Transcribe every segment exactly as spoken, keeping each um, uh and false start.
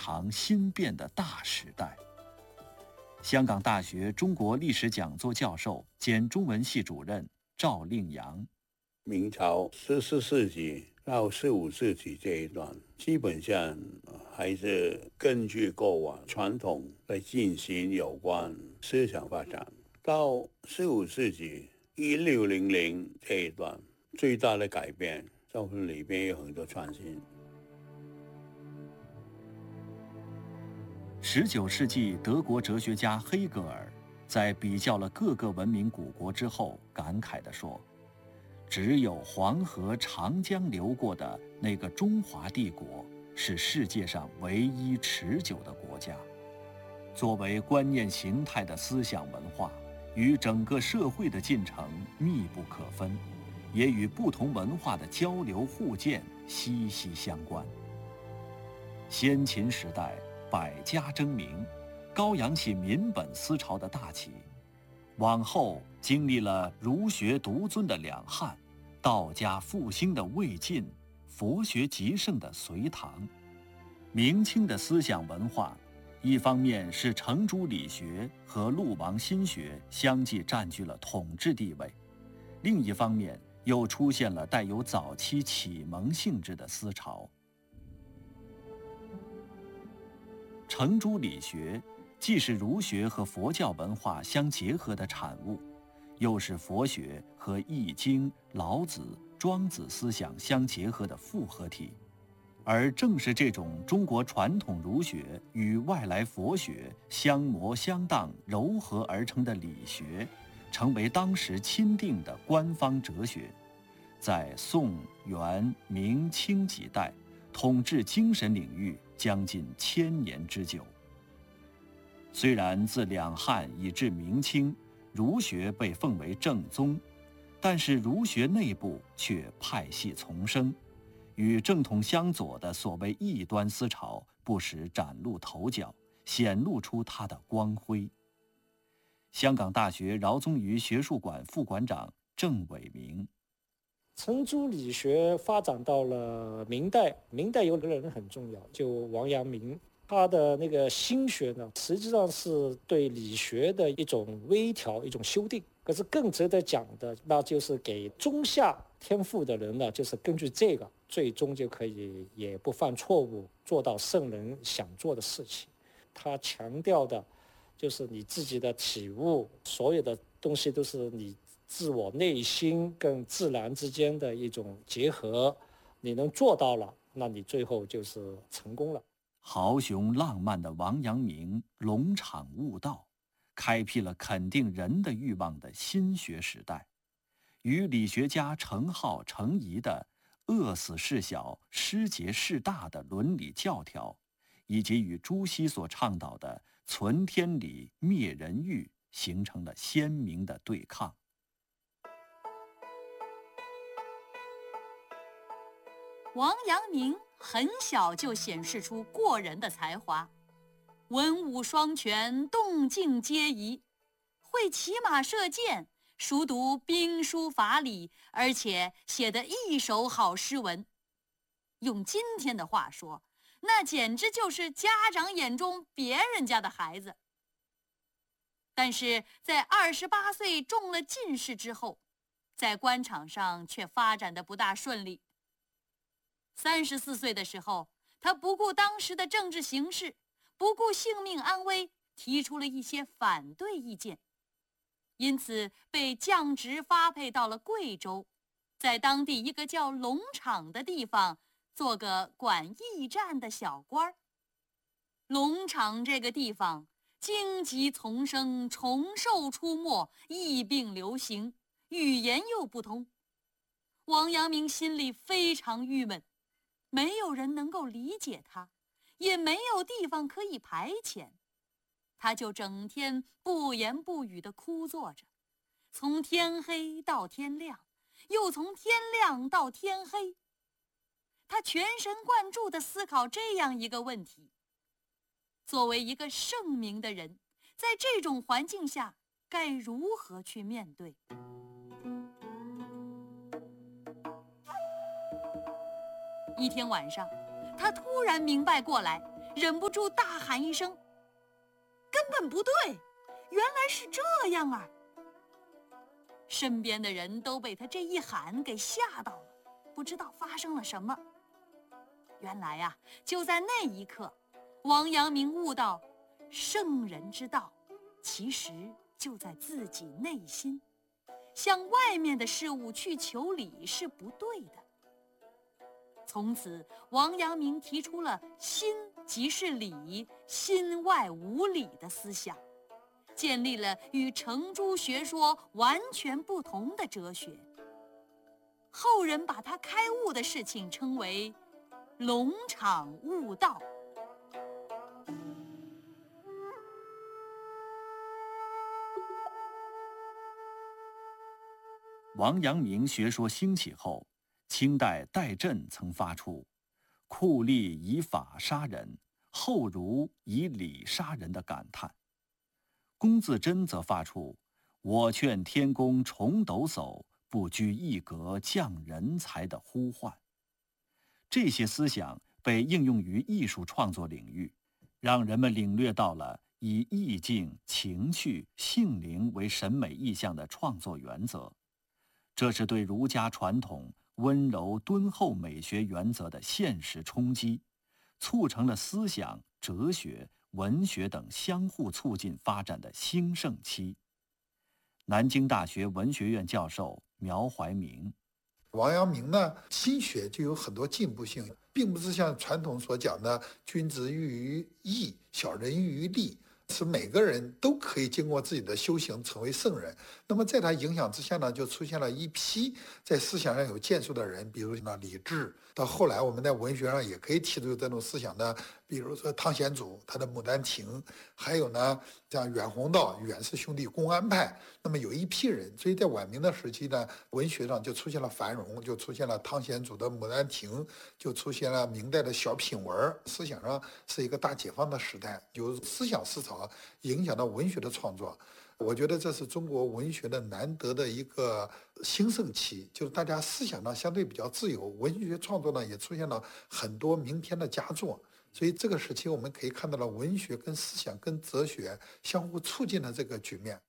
场新变的大时代。香港大学中国历史讲座教授兼中文系主任赵令阳， 明朝十四世纪到十五世纪这一段，基本上还是根据过往传统来进行有关思想发展。到十五世纪一六零零这一段，最大的改变就是里边有很多创新。 十九世纪德国哲学家黑格尔在比较了各个文明古国之后，感慨地说，只有黄河长江流过的那个中华帝国是世界上唯一持久的国家。作为观念形态的思想文化，与整个社会的进程密不可分，也与不同文化的交流互鉴息息相关。先秦时代百家争鸣，高扬起民本思潮的大旗。往后经历了儒学独尊的两汉，道家复兴的魏晋，佛学极盛的隋唐。明清的思想文化，一方面是程朱理学和陆王心学相继占据了统治地位，另一方面又出现了带有早期启蒙性质的思潮。程朱理学既是儒学和佛教文化相结合的产物，又是佛学和易经、老子、庄子思想相结合的复合体。而正是这种中国传统儒学与外来佛学相磨相当糅合而成的理学，成为当时钦定的官方哲学，在宋、元、明、清几代统治精神领域将近千年之久。虽然自两汉以至明清，儒学被奉为正宗，但是儒学内部却派系丛生，与正统相左的所谓异端思潮不时崭露头角，显露出它的光辉。香港大学饶宗颐学术馆副馆长郑伟明， 程朱理学发展到了明代，明代有个人很重要，就王阳明。他的那个心学呢，实际上是对理学的一种微调、一种修订。可是更值得讲的，那就是给中下天赋的人呢，就是根据这个，最终就可以也不犯错误，做到圣人想做的事情。他强调的就是你自己的体悟，所有的东西都是你自我内心跟自然之间的一种结合，你能做到了，那你最后就是成功了。 豪雄浪漫的王阳明龙场悟道，开辟了肯定人的欲望的新学时代，与理学家程颢、程颐的饿死事小，失节事大的伦理教条，以及与朱熹所倡导的存天理、灭人欲，形成了鲜明的对抗。 王阳明很小就显示出过人的才华，文武双全，动静皆宜，会骑马射箭，熟读兵书法理，而且写得一手好诗文。用今天的话说，那简直就是家长眼中别人家的孩子。但是在二十八岁中了进士之后，在官场上却发展得不大顺利。三十四岁的时候，他不顾当时的政治形势，不顾性命安危，提出了一些反对意见，因此被降职发配到了贵州，在当地一个叫龙场的地方做个管驿站的小官。龙场这个地方荆棘丛生，虫兽出没，疫病流行，语言又不通。王阳明心里非常郁闷，没有人能够理解他，也没有地方可以排遣，他就整天不言不语地枯坐着，从天黑到天亮，又从天亮到天黑。他全神贯注地思考这样一个问题：作为一个圣明的人，在这种环境下该如何去面对？一天晚上，他突然明白过来， 忍不住大喊一声：“根本不对，原来是这样啊！”身边的人都被他这一喊给吓到了，不知道发生了什么。原来呀、啊，就在那一刻，王阳明悟到，圣人之道其实就在自己内心，向外面的事物去求理是不对的。从此，王阳明提出了心即是理，心外无理的思想，建立了与程朱学说完全不同的哲学。后人把他开悟的事情称为龙场悟道。 王阳明学说兴起后，清代戴震曾发出“酷吏以法杀人，后儒以理杀人”的感叹。龚自珍则发出“我劝天公重抖擞，不拘一格降人才”的呼唤。这些思想被应用于艺术创作领域，让人们领略到了以意境、情趣、性灵为审美意象的创作原则。这是对儒家传统温柔敦厚美学原则的现实冲击，促成了思想、哲学、文学等相互促进发展的兴盛期。南京大学文学院教授苗怀明： 王阳明呢，心学就有很多进步性，并不是像传统所讲的君子喻于义，小人喻于利，是每个人都可以经过自己的修行成为圣人。那么在他影响之下呢，就出现了一批在思想上有建树的人，比如呢李治，到后来我们在文学上也可以提出这种思想的，比如说汤显祖他的《牡丹亭》，还有呢像阮弘道、阮氏兄弟公安派，那么有一批人，所以在晚明的时期呢，文学上就出现了繁荣，就出现了汤显祖的《牡丹亭》，就出现了明代的小品文，思想上是一个大解放的时代，有思想思潮影响到文学的创作。我觉得这是中国文学的难得的一个兴盛期，就是大家思想上相对比较自由，文学创作呢也出现了很多名篇的佳作。所以这个时期我们可以看到了文学跟思想跟哲学相互促进的这个局面。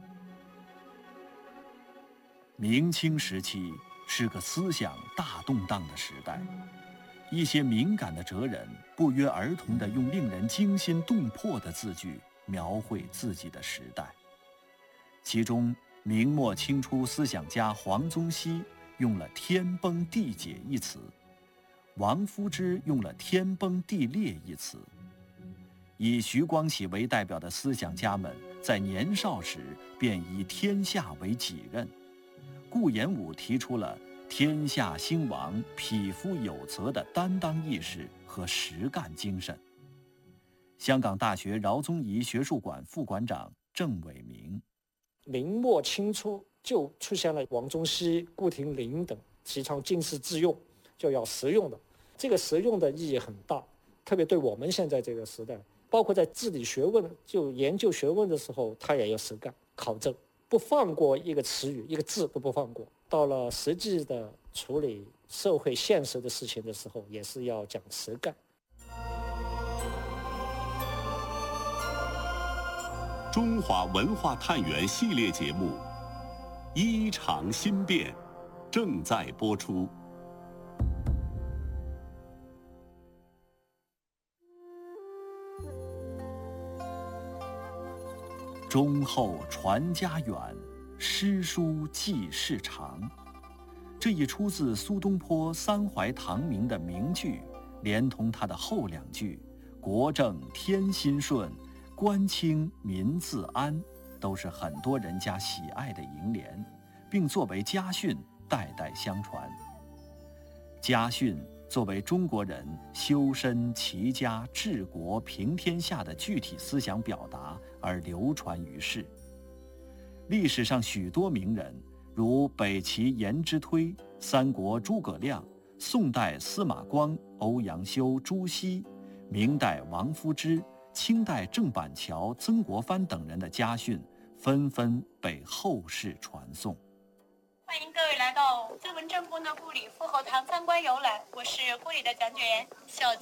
明清时期是个思想大动荡的时代，一些敏感的哲人不约而同地用令人惊心动魄的字句描绘自己的时代。其中，明末清初思想家黄宗羲用了“天崩地解”一词，王夫之用了“天崩地裂”一词。以徐光启为代表的思想家们在年少时便以天下为己任。顾炎武提出了“天下兴亡，匹夫有责”的担当意识和实干精神。香港大学饶宗颐学术馆副馆长郑伟明： 明末清初就出现了王宗羲、顾亭林等提倡经世致用，就要实用的，这个实用的意义很大，特别对我们现在这个时代，包括在治理学问，就研究学问的时候，他也要实干考证，不放过一个词语一个字都不放过。到了实际的处理社会现实的事情的时候，也是要讲实干。 中华文化探源系列节目《衣裳新变》正在播出。 忠厚传家远，诗书继世长。这一出自苏东坡三怀唐明的名句，连同他的后两句“国正天心顺，官清民自安”，都是很多人家喜爱的楹联，并作为家训代代相传。家训作为中国人修身齐家治国平天下的具体思想表达而流传于世。历史上许多名人，如北齐颜之推、三国诸葛亮、宋代司马光、欧阳修、朱熹、明代王夫之、清代郑板桥、曾国藩等人的家训，纷纷被后世传颂。 欢迎各位来到曾文正公的故里富侯堂参观游览，我是故里的讲解员小曾。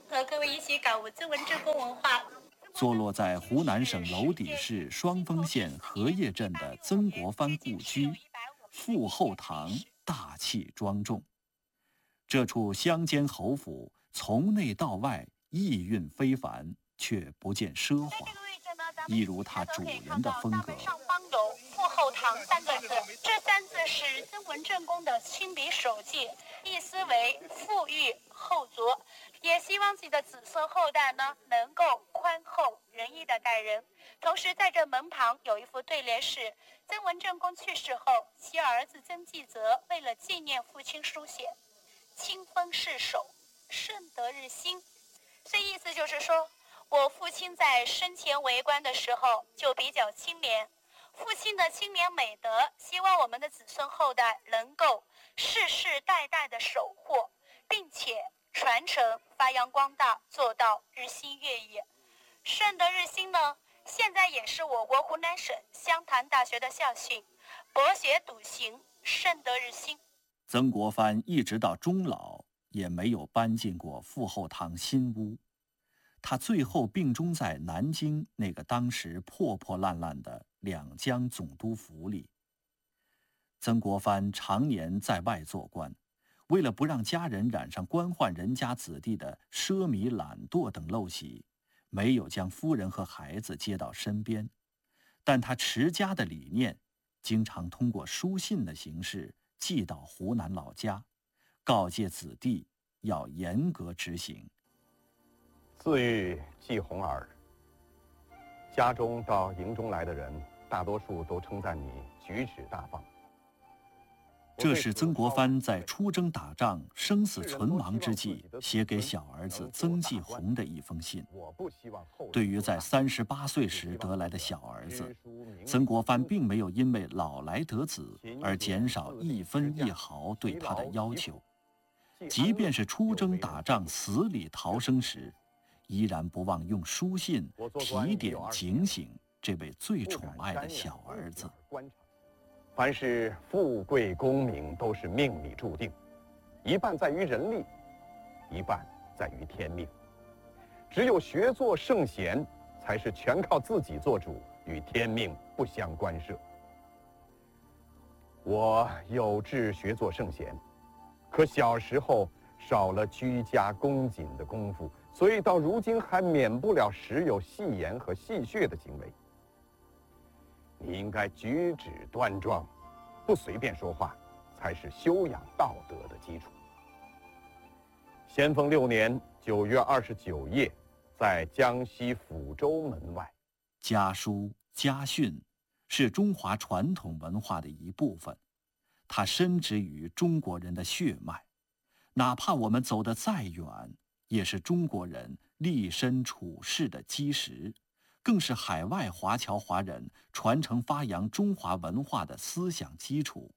和各位一起感悟曾文正公文化。 坐落在湖南省娄底市双峰县荷叶镇的曾国藩故居傅后堂大气庄重。这处乡间侯府从内到外意蕴非凡，却不见奢华，一如它主人的风格。 上方有傅后堂三个字，这三字是曾文正公的亲笔手记，意思为富裕厚足，也希望自己的子孙后代呢能够宽厚仁义的待人。同时在这门旁有一副对联是：曾文正公去世后，其儿子曾纪泽为了纪念父亲书写，清风世守，顺德日新。这意思就是说，我父亲在生前为官的时候就比较清廉，父亲的清廉美德，希望我们的子孙后代能够世世代代的守护，并且传承发扬光大，做到日新月异。顺德日新呢，现在也是我国湖南省湘潭大学的校训，博学笃行，顺德日新。 曾国藩一直到终老也没有搬进过傅后堂新屋，他最后病终在南京那个当时破破烂烂的两江总督府里。曾国藩常年在外做官，为了不让家人染上官宦人家子弟的奢靡懒惰等陋习，没有将夫人和孩子接到身边，但他持家的理念经常通过书信的形式寄到湖南老家，告诫子弟要严格执行。 自喻季红儿，家中到营中来的人，大多数都称赞你举止大方。 这是曾国藩在出征打仗、生死存亡之际写给小儿子曾纪红的一封信。对于在三十八岁时得来的小儿子，曾国藩并没有因为老来得子而减少一分一毫对他的要求，即便是出征打仗死里逃生时，依然不忘用书信提点警醒这位最宠爱的小儿子。 凡是富贵功名都是命里注定，一半在于人力，一半在于天命。只有学做圣贤，才是全靠自己做主，与天命不相干涉。我有志学做圣贤，可小时候少了居家恭谨的功夫，所以到如今还免不了时有戏言和戏谑的行为。你应该举止端庄，不随便说话，才是修养道德的基础。咸丰六年九月二十九夜，在江西抚州门外。 家书、家训是中华传统文化的一部分，它深植于中国人的血脉，哪怕我们走得再远，也是中国人立身处世的基石，更是海外华侨华人传承发扬中华文化的思想基础。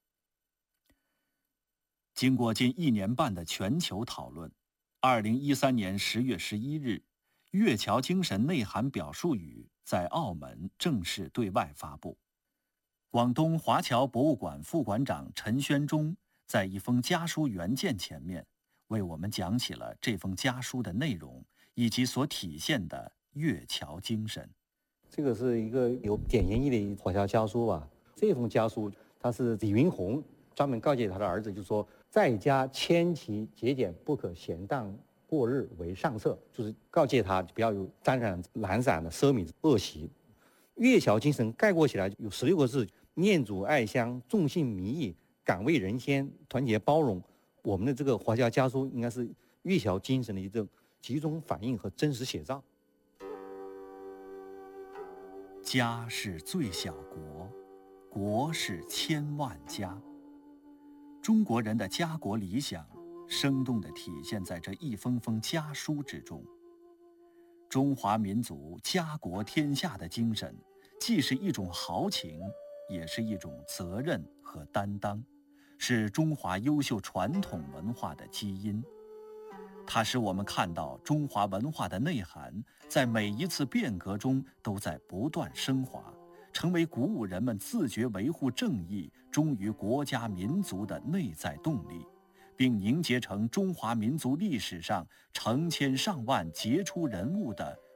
经过近一年半的全球讨论，二零一三年十月十一日，粤侨精神内涵表述语在澳门正式对外发布。广东华侨博物馆副馆长陈宣忠在一封家书原件前面，为我们讲起了这封家书的内容以及所体现的粤侨精神。 这个是一个有典型意义的华侨家书吧。这封家书，它是李云宏专门告诫他的儿子，就说在家谦齐节俭，不可闲荡过日为上策，就是告诫他不要有沾染懒散的奢靡恶习。粤侨精神概括起来有十六个字：念祖爱乡，重信民义，敢为人先，团结包容。我们的这个华侨家书应该是粤侨精神的一种集中反映和真实写照。 家是最小国，国是千万家。中国人的家国理想生动地体现在这一封封家书之中。中华民族家国天下的精神，既是一种豪情，也是一种责任和担当，是中华优秀传统文化的基因。它使我们看到中华文化的内涵在每一次变革中都在不断升华，成为鼓舞人们自觉维护正义、忠于国家民族的内在动力， 并凝结成中华民族历史上成千上万杰出人物的